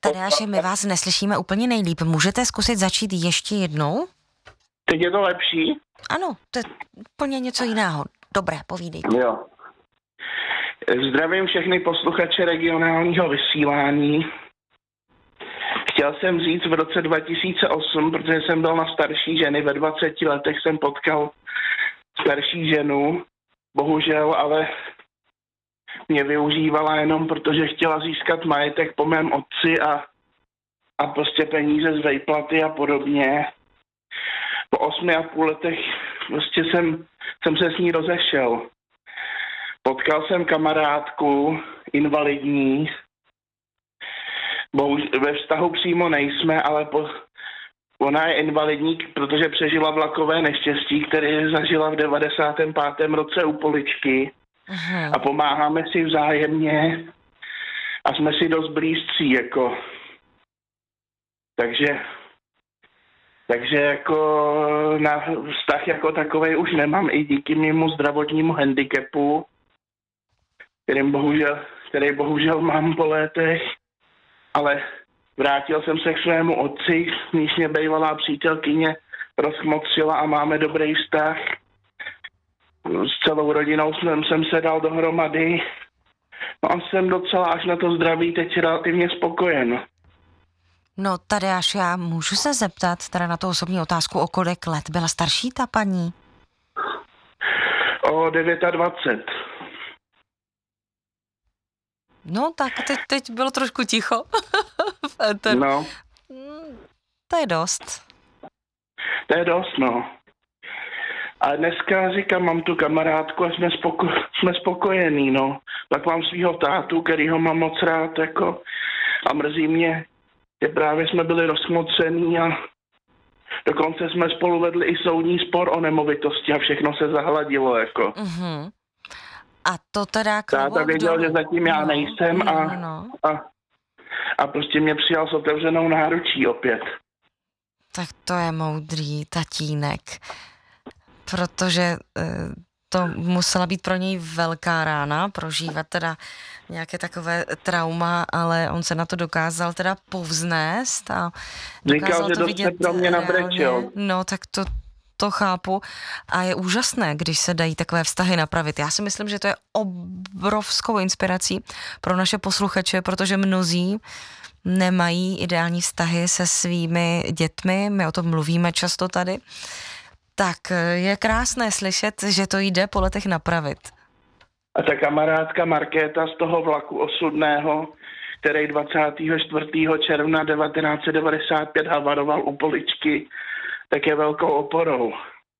Tadeáši, my vás neslyšíme úplně nejlíp. Můžete zkusit začít ještě jednou? Teď je to lepší? Ano, to je úplně něco jiného. Dobré, povídejte. Jo. Zdravím všechny posluchače regionálního vysílání. Chtěl jsem říct v roce 2008, protože jsem byl na starší ženy, ve 20 letech jsem potkal starší ženu, bohužel, ale mě využívala jenom protože chtěla získat majetek po mém otci a prostě peníze z vejplaty a podobně. Po 8,5 letech prostě jsem se s ní rozešel. Potkal jsem kamarádku, invalidní. Ve vztahu přímo nejsme, ale ona je invalidní, protože přežila vlakové neštěstí, které zažila v 95. roce u Poličky. A pomáháme si vzájemně a jsme si dost blízcí, jako. Takže jako na vztah jako takovej už nemám i díky mému zdravotnímu handicapu, který bohužel mám po létech, ale vrátil jsem se k svému otci, níž mě bývalá přítelkyně rozkmotřila a máme dobrý vztah. S celou rodinou jsem se dal dohromady. No a jsem docela až na to zdraví teď relativně spokojen. No, Tadeáš, já můžu se zeptat teda na tu osobní otázku, o kolik let byla starší ta paní? O 29. No, tak teď bylo trošku ticho. No. To je dost. To je dost, no. A dneska říkám, mám tu kamarádku a jsme spokojení, no. Tak mám svýho tátu, kterýho mám moc rád, jako, a mrzí mě, že právě jsme byli rozmocení a dokonce jsme spolu vedli i soudní spor o nemovitosti a všechno se zahladilo, jako. Uh-huh. A to teda Táta věděl, že zatím já nejsem a prostě mě přijal s otevřenou náručí opět. Tak to je moudrý tatínek, protože to musela být pro něj velká rána, prožívat teda nějaké takové trauma, ale on se na to dokázal teda povznést a dokázal Říkal, to vidět že pro mě nabrečel. No, tak to chápu a je úžasné, když se dají takové vztahy napravit. Já si myslím, že to je obrovskou inspirací pro naše posluchače, protože mnozí nemají ideální vztahy se svými dětmi, my o tom mluvíme často tady, tak je krásné slyšet, že to jde po letech napravit. A ta kamarádka Markéta z toho vlaku osudného, který 24. června 1995 havaroval u Poličky, tak je velkou oporou.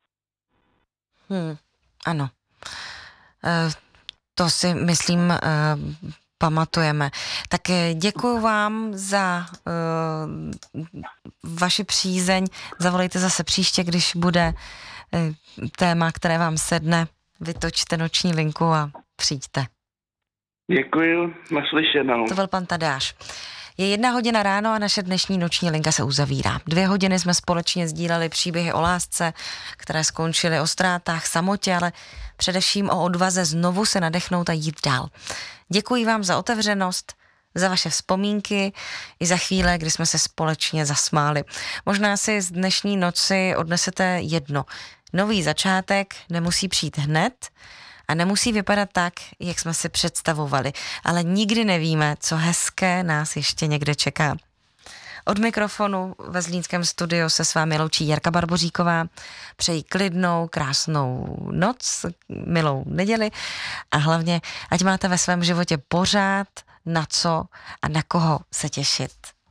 Ano. To si myslím pamatujeme. Tak děkuju vám za vaši přízeň. Zavolejte zase příště, když bude téma, které vám sedne. Vytočte noční linku a přijďte. Děkuju, naslyšenou. To byl pan Tadeáš. Je 1 hodina ráno a naše dnešní noční linka se uzavírá. 2 hodiny jsme společně sdíleli příběhy o lásce, které skončily o ztrátách, samotě, ale především o odvaze znovu se nadechnout a jít dál. Děkuji vám za otevřenost, za vaše vzpomínky i za chvíle, kdy jsme se společně zasmáli. Možná si z dnešní noci odnesete jedno. Nový začátek nemusí přijít hned a nemusí vypadat tak, jak jsme si představovali, ale nikdy nevíme, co hezké nás ještě někde čeká. Od mikrofonu ve Zlínském studiu se s vámi loučí Jarka Barboříková. Přeji klidnou, krásnou noc, milou neděli a hlavně, ať máte ve svém životě pořád na co a na koho se těšit.